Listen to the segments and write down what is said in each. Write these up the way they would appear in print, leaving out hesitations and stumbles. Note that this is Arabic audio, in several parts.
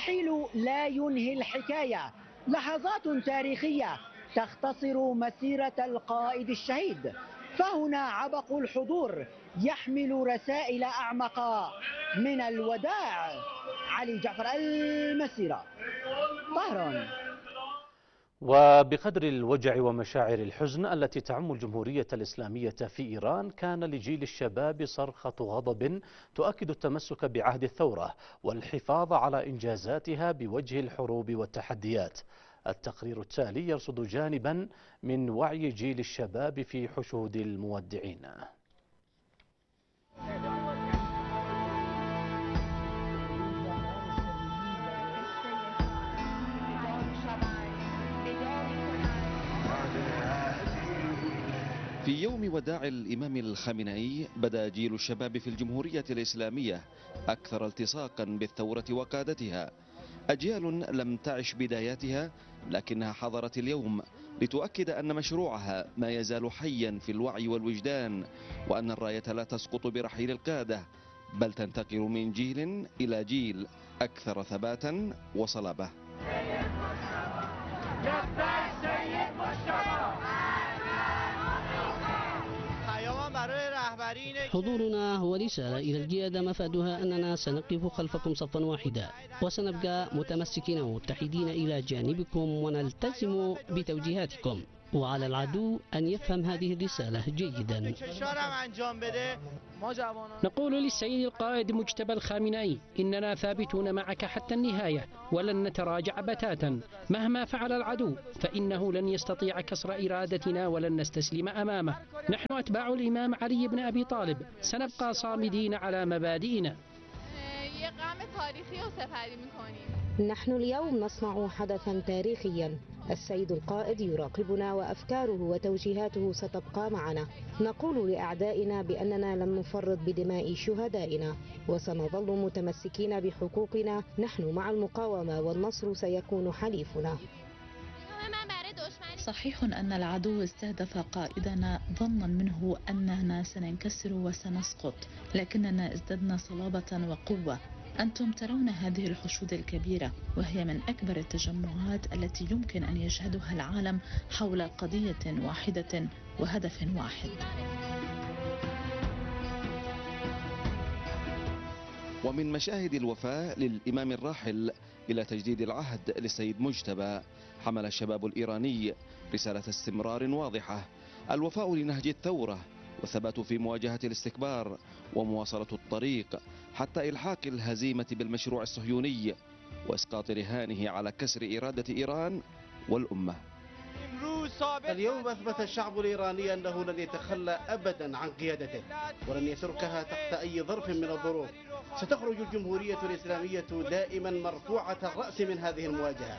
الرحيل لا ينهي الحكاية، لحظات تاريخية تختصر مسيرة القائد الشهيد. فهنا عبق الحضور يحمل رسائل أعمق من الوداع. علي جعفر، المسيرة، طهران. وبقدر الوجع ومشاعر الحزن التي تعم الجمهورية الإسلامية في إيران، كان لجيل الشباب صرخة غضب تؤكد التمسك بعهد الثورة والحفاظ على إنجازاتها بوجه الحروب والتحديات. التقرير التالي يرصد جانبا من وعي جيل الشباب في حشود المودعين. في يوم وداع الإمام الخامنئي بدأ جيل الشباب في الجمهورية الإسلامية أكثر التصاقا بالثورة وقادتها. أجيال لم تعش بداياتها لكنها حضرت اليوم لتؤكد أن مشروعها ما يزال حيا في الوعي والوجدان، وأن الراية لا تسقط برحيل القادة بل تنتقل من جيل إلى جيل أكثر ثباتا وصلابة. حضورنا هو رسالة إلى القيادة مفادها أننا سنقف خلفكم صفا واحدا، وسنبقى متمسكين ومتحدين إلى جانبكم ونلتزم بتوجيهاتكم، وعلى العدو أن يفهم هذه الرسالة جيدا. نقول للسيد القائد مجتبى الخامنئي: إننا ثابتون معك حتى النهاية ولن نتراجع بتاتا مهما فعل العدو، فإنه لن يستطيع كسر إرادتنا ولن نستسلم أمامه. نحن أتباع الإمام علي بن أبي طالب، سنبقى صامدين على مبادئنا. نحن اليوم نصنع حدثا تاريخيا. السيد القائد يراقبنا وأفكاره وتوجيهاته ستبقى معنا. نقول لأعدائنا بأننا لم نفرط بدماء شهدائنا وسنظل متمسكين بحقوقنا. نحن مع المقاومة والنصر سيكون حليفنا. صحيح أن العدو استهدف قائدنا ظنا منه أننا سننكسر وسنسقط، لكننا ازددنا صلابة وقوة. أنتم ترون هذه الحشود الكبيرة، وهي من أكبر التجمعات التي يمكن أن يشهدها العالم حول قضية واحدة وهدف واحد. ومن مشاهد الوفاء للإمام الراحل إلى تجديد العهد للسيد مجتبى، حمل الشباب الإيراني رسالة استمرار واضحة: الوفاء لنهج الثورة والثبات في مواجهة الاستكبار ومواصلة الطريق حتى إلحاق الهزيمة بالمشروع الصهيوني وإسقاط رهانه على كسر إرادة إيران والأمة. اليوم أثبت الشعب الإيراني أنه لن يتخلى أبدا عن قيادته ولن يتركها تحت أي ظرف من الظروف. ستخرج الجمهورية الإسلامية دائما مرفوعة الرأس من هذه المواجهة.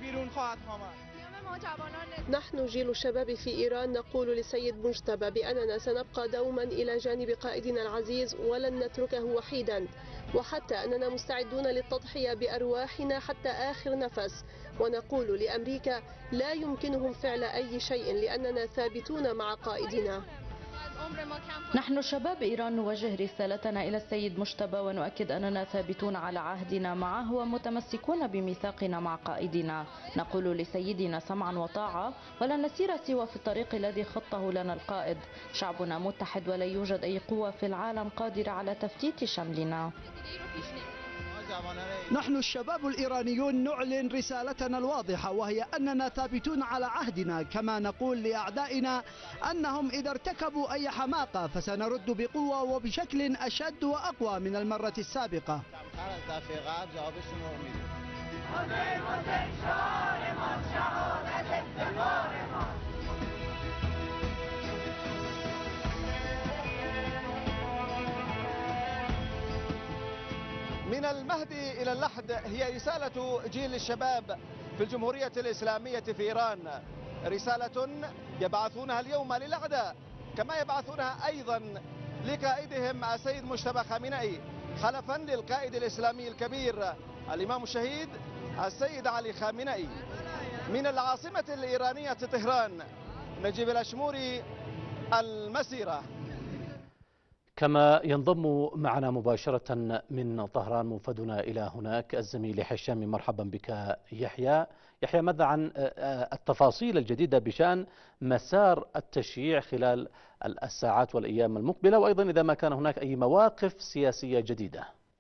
نحن جيل الشباب في إيران نقول للسيد مجتبى بأننا سنبقى دوما إلى جانب قائدنا العزيز ولن نتركه وحيدا، وحتى أننا مستعدون للتضحية بأرواحنا حتى آخر نفس. ونقول لأمريكا لا يمكنهم فعل أي شيء لأننا ثابتون مع قائدنا. نحن شباب إيران نوجه رسالتنا إلى السيد مجتبى ونؤكد أننا ثابتون على عهدنا معه ومتمسكون بميثاقنا مع قائدنا. نقول لسيدنا سمعا وطاعة ولن نسير سوى في الطريق الذي خطه لنا القائد. شعبنا متحد ولا يوجد أي قوة في العالم قادرة على تفتيت شملنا. نحن الشباب الإيرانيون نعلن رسالتنا الواضحة، وهي أننا ثابتون على عهدنا، كما نقول لأعدائنا أنهم إذا ارتكبوا أي حماقة فسنرد بقوة وبشكل أشد وأقوى من المرة السابقة. من المهدي إلى اللحد هي رسالة جيل الشباب في الجمهورية الإسلامية في إيران، رسالة يبعثونها اليوم للأعداء كما يبعثونها أيضا لقائدهم السيد مجتبى خامنئي، خلفا للقائد الإسلامي الكبير الإمام الشهيد السيد علي خامنئي. من العاصمة الإيرانية طهران، نجيب الأشموري، المسيرة. كما ينضم معنا مباشرة من طهران موفدنا إلى هناك الزميل يحيى الشامي. مرحبا بك يحيى. ماذا عن التفاصيل الجديدة بشأن مسار التشييع خلال الساعات والأيام المقبلة، وأيضا إذا ما كان هناك أي مواقف سياسية جديدة؟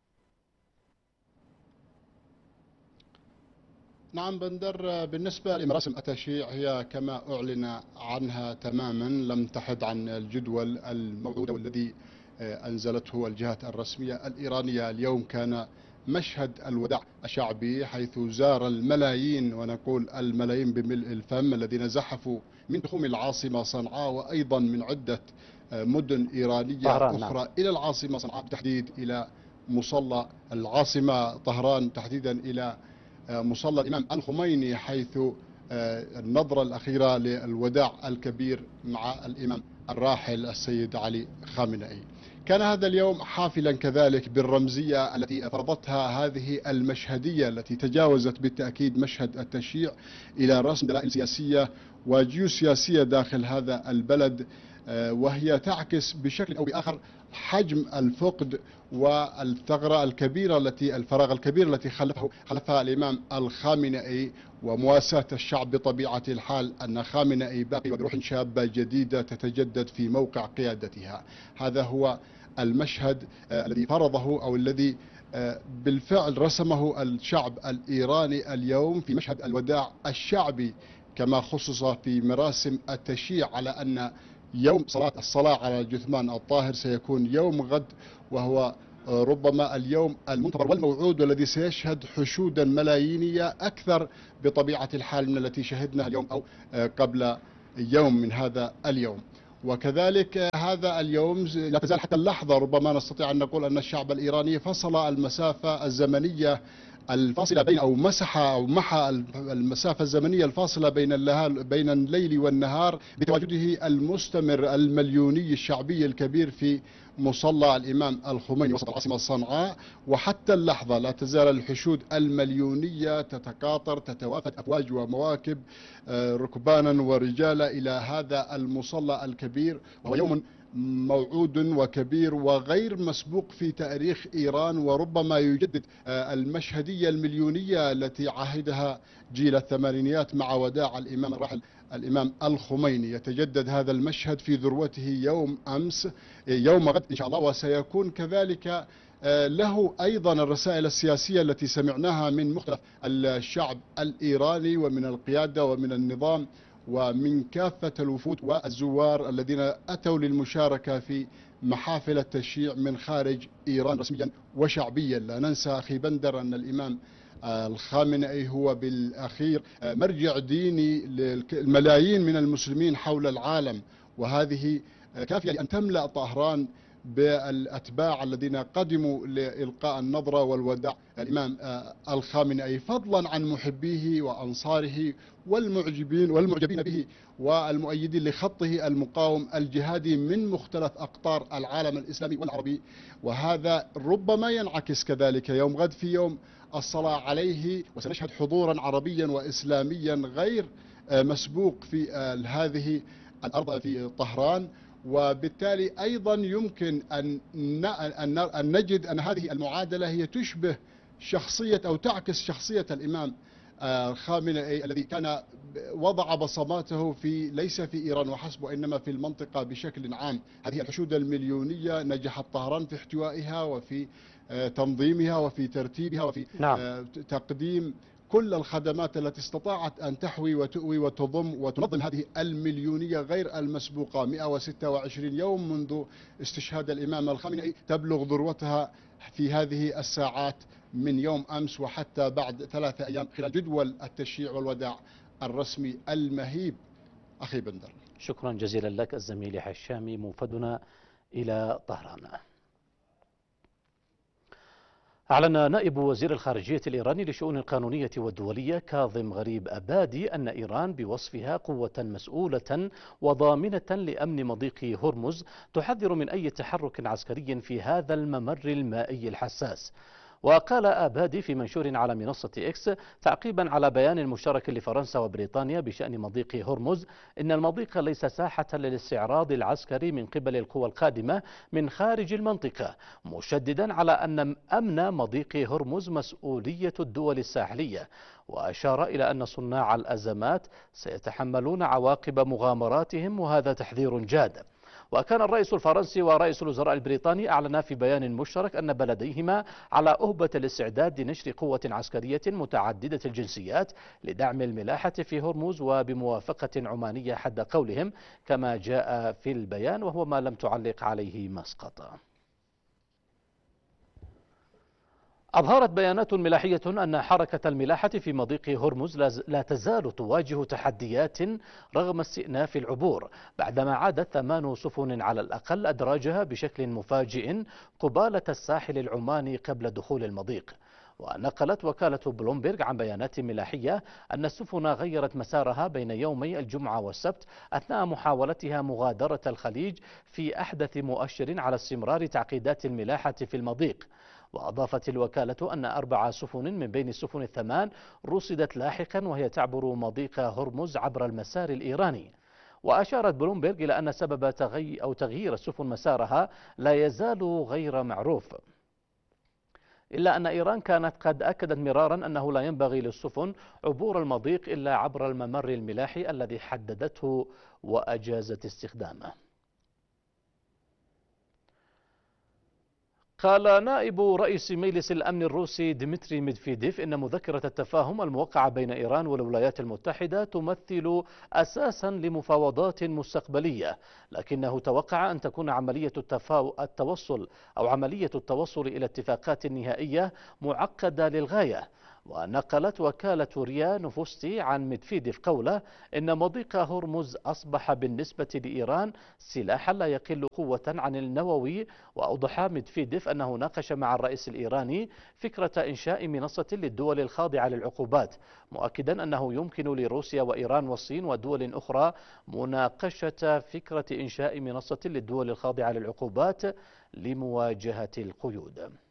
نعم بندر، بالنسبة لمراسم التشييع هي كما أعلن عنها تماما، لم تحد عن الجدول الموعود والذي أنزلته الجهات الرسمية الإيرانية. اليوم كان مشهد الوداع الشعبي، حيث زار الملايين، ونقول الملايين بملء الفم، الذين زحفوا من تخوم العاصمة صنعاء وأيضا من عدة مدن إيرانية أخرى إلى العاصمة صنعاء، بالتحديد إلى مصلى العاصمة طهران، تحديدا إلى مصلى الإمام الخميني، حيث النظرة الأخيرة للوداع الكبير مع الإمام الراحل السيد علي خامنئي. كان هذا اليوم حافلا كذلك بالرمزية التي فرضتها هذه المشهدية التي تجاوزت بالتأكيد مشهد التشييع إلى رسم دلائل سياسية وجيوسياسية داخل هذا البلد، وهي تعكس بشكل أو بآخر حجم الفقد والثغرة الكبيرة الفراغ الكبير التي خلفها الإمام الخامنئي، ومواساة الشعب بطبيعة الحال أن خامنئي باقي وبروح شابة جديدة تتجدد في موقع قيادتها. هذا هو المشهد الذي فرضه أو الذي بالفعل رسمه الشعب الإيراني اليوم في مشهد الوداع الشعبي، كما خصص في مراسم التشييع على أن يوم الصلاة على جثمان الطاهر سيكون يوم غد، وهو ربما اليوم المنتظر والموعود، والذي سيشهد حشودا ملايينية أكثر بطبيعة الحال من التي شهدنا اليوم أو قبل يوم من هذا اليوم. وكذلك هذا اليوم لا تزال حتى اللحظة ربما نستطيع أن نقول أن الشعب الإيراني فصل المسافة الزمنية الفاصلة بين أو محى المسافة الزمنية الفاصلة بين الليل والنهار بتواجده المستمر المليوني الشعبي الكبير في مصلى الإمام الخميني وسط العاصمة صنعاء. وحتى اللحظة لا تزال الحشود المليونية تتكاثر، تتوافد أفواج ومواكب ركبانا ورجالا إلى هذا المصلى الكبير، وهو يوم موعود وكبير وغير مسبوق في تاريخ إيران، وربما يجدد المشهدية المليونية التي عهدها جيل الثمانينيات مع وداع الإمام الراحل الإمام الخميني. يتجدد هذا المشهد في ذروته يوم غد إن شاء الله، وسيكون كذلك له أيضا الرسائل السياسية التي سمعناها من مختلف الشعب الإيراني ومن القيادة ومن النظام ومن كافة الوفود والزوار الذين أتوا للمشاركة في محافل التشييع من خارج إيران رسميا وشعبيا. لا ننسى أخي بندر أن الإمام الخامنئي هو بالأخير مرجع ديني للملايين من المسلمين حول العالم، وهذه كافية لأن تملأ طهران بالأتباع الذين قدموا لإلقاء النظرة والوداع الإمام الخامنئي، فضلا عن محبيه وأنصاره والمعجبين به والمؤيدين لخطه المقاوم الجهادي من مختلف أقطار العالم الإسلامي والعربي. وهذا ربما ينعكس كذلك يوم غد في يوم الصلاة عليه، وسنشهد حضورا عربيا وإسلاميا غير مسبوق في هذه الأرض في طهران. وبالتالي أيضا يمكن أن نجد أن هذه المعادلة هي تشبه شخصية أو تعكس شخصية الإمام خامنئي الذي كان وضع بصماته ليس في إيران وحسب وإنما في المنطقة بشكل عام. هذه الحشود المليونية نجحت طهران في احتوائها وفي تنظيمها وفي ترتيبها وفي تقديم كل الخدمات التي استطاعت أن تحوي وتؤوي وتضم وتنظم هذه المليونية غير المسبوقة. 126 يوم منذ استشهاد الإمام الخامنئي تبلغ ذروتها في هذه الساعات من يوم أمس وحتى بعد 3 أيام خلال جدول التشييع والوداع الرسمي المهيب. أخي بندر، شكرا جزيلا لك الزميل يحيى الشامي موفدنا إلى طهران. أعلن نائب وزير الخارجية الإيراني لشؤون القانونية والدولية كاظم غريب أبادي أن إيران بوصفها قوة مسؤولة وضامنة لأمن مضيق هرمز تحذر من أي تحرك عسكري في هذا الممر المائي الحساس. وقال آبادي في منشور على منصة إكس تعقيبا على بيان مشترك لفرنسا وبريطانيا بشأن مضيق هرمز إن المضيق ليس ساحة للاستعراض العسكري من قبل القوى القادمة من خارج المنطقة، مشددا على أن أمن مضيق هرمز مسؤولية الدول الساحلية، وأشار إلى أن صناع الأزمات سيتحملون عواقب مغامراتهم، وهذا تحذير جاد. وكان الرئيس الفرنسي ورئيس الوزراء البريطاني أعلنا في بيان مشترك أن بلديهما على أهبة الاستعداد لنشر قوة عسكرية متعددة الجنسيات لدعم الملاحة في هرمز وبموافقة عمانية حد قولهم، كما جاء في البيان وهو ما لم تعلق عليه مسقط. أظهرت بيانات ملاحية أن حركة الملاحة في مضيق هرمز لا تزال تواجه تحديات رغم استئناف العبور، بعدما عادت 8 سفن على الأقل أدراجها بشكل مفاجئ قبالة الساحل العماني قبل دخول المضيق. ونقلت وكالة بلومبرغ عن بيانات ملاحية أن السفن غيرت مسارها بين يومي الجمعة والسبت أثناء محاولتها مغادرة الخليج في أحدث مؤشر على استمرار تعقيدات الملاحة في المضيق. وأضافت الوكالة أن 4 سفن من بين السفن ال8 رصدت لاحقا وهي تعبر مضيق هرمز عبر المسار الإيراني. وأشارت بلومبرغ إلى أن سبب تغيير السفن مسارها لا يزال غير معروف، إلا أن إيران كانت قد أكدت مرارا أنه لا ينبغي للسفن عبور المضيق إلا عبر الممر الملاحي الذي حددته وأجازت استخدامه. قال نائب رئيس مجلس الأمن الروسي ديمتري ميدفيديف إن مذكرة التفاهم الموقعة بين إيران والولايات المتحدة تمثل أساسا لمفاوضات مستقبلية، لكنه توقع أن تكون عملية التوصل إلى اتفاقات نهائية معقدة للغاية. ونقلت وكالة ريا نوفوستي عن ميدفيديف قوله إن مضيق هرمز أصبح بالنسبة لإيران سلاحا لا يقل قوة عن النووي. وأوضح ميدفيديف أنه ناقش مع الرئيس الإيراني فكرة إنشاء منصة للدول الخاضعة للعقوبات، مؤكدا أنه يمكن لروسيا وإيران والصين ودول أخرى مناقشة فكرة إنشاء منصة للدول الخاضعة للعقوبات لمواجهة القيود.